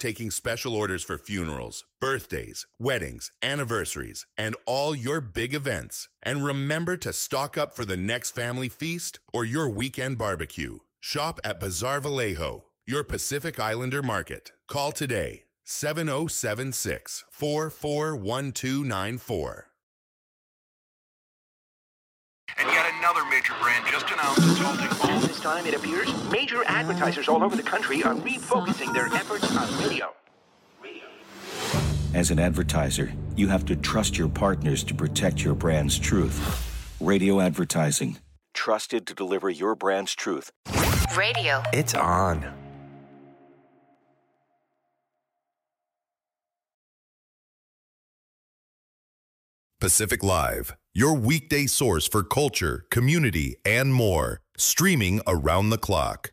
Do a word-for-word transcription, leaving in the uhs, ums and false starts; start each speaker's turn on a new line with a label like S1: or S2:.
S1: taking special orders for funerals, birthdays, weddings, anniversaries, and all your big events. And remember to stock up for the next family feast or your weekend barbecue. Shop at Bazaar Vallejo, your Pacific Islander market. Call today, seven oh seven six, four four one two nine four.
S2: And yet another major brand just announced it's halting all...
S3: This time, it appears, major advertisers all over the country are refocusing their efforts on radio. radio.
S4: As an advertiser, you have to trust your partners to protect your brand's truth. Radio advertising. Trusted to deliver your brand's truth.
S5: Radio.
S6: It's on.
S7: Pacific Live, your weekday source for culture, community, and more, streaming around the clock.